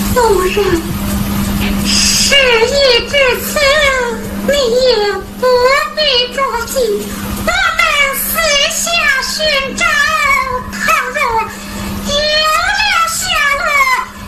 夫人，事已至此，你也不必着急，我们私下寻找。